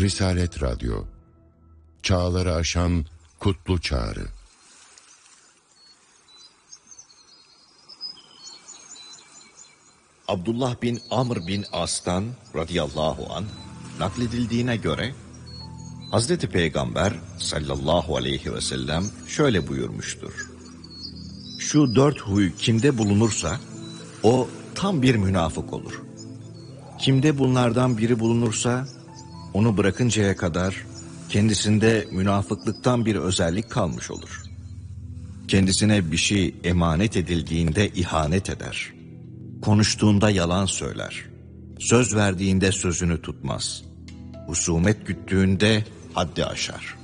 Risalet Radyo, çağları aşan kutlu çağrı. Abdullah bin Amr bin As'tan radıyallahu anh nakledildiğine göre Hazreti Peygamber sallallahu aleyhi ve sellem şöyle buyurmuştur: Şu 4 huy kimde bulunursa o tam bir münafık olur. Kimde bunlardan biri bulunursa onu bırakıncaya kadar kendisinde münafıklıktan bir özellik kalmış olur. Kendisine bir şey emanet edildiğinde ihanet eder. Konuştuğunda yalan söyler. Söz verdiğinde sözünü tutmaz. Husumet güttüğünde haddi aşar.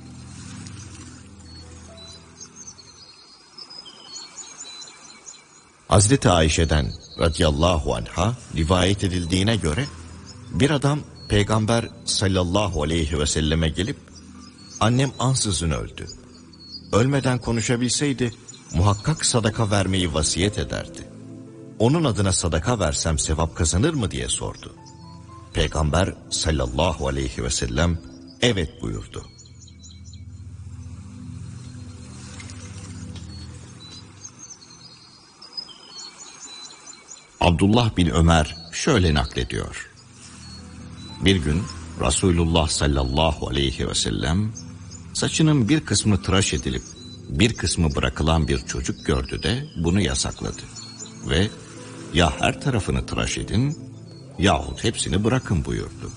Hazreti Ayşe'den radıyallahu anha rivayet edildiğine göre bir adam Peygamber sallallahu aleyhi ve selleme gelip annem ansızın öldü. Ölmeden konuşabilseydi muhakkak sadaka vermeyi vasiyet ederdi. Onun adına sadaka versem sevap kazanır mı diye sordu. Peygamber sallallahu aleyhi ve sellem evet buyurdu. Abdullah bin Ömer şöyle naklediyor. Bir gün Resulullah sallallahu aleyhi ve sellem saçının bir kısmı tıraş edilip bir kısmı bırakılan bir çocuk gördü de bunu yasakladı. Ve ya her tarafını tıraş edin yahut hepsini bırakın buyurdu.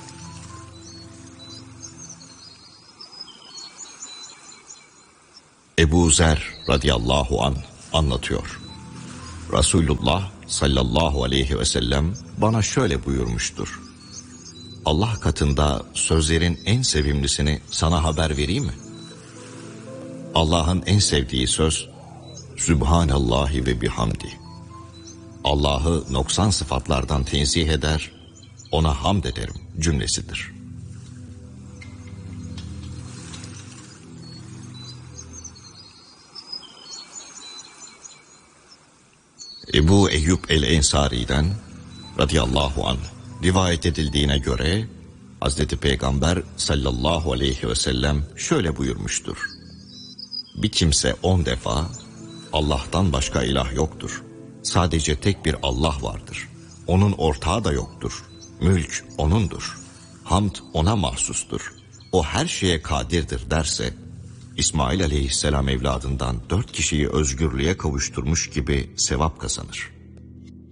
Ebu Zer radıyallahu anh anlatıyor. Resulullah sallallahu aleyhi ve sellem bana şöyle buyurmuştur: Allah katında sözlerin en sevimlisini sana haber vereyim mi? Allah'ın en sevdiği söz Sübhanallahi ve bihamdi. Allah'ı noksan sıfatlardan tenzih eder, ona hamd ederim cümlesidir. Ebu Eyyub el-Ensari'den radıyallahu anh rivayet edildiğine göre Hazreti Peygamber sallallahu aleyhi ve sellem şöyle buyurmuştur: Bir kimse 10 defa Allah'tan başka ilah yoktur. Sadece tek bir Allah vardır. Onun ortağı da yoktur. Mülk O'nundur. Hamd O'na mahsustur. O her şeye kadirdir derse, İsmail aleyhisselam evladından 4 kişiyi özgürlüğe kavuşturmuş gibi sevap kazanır.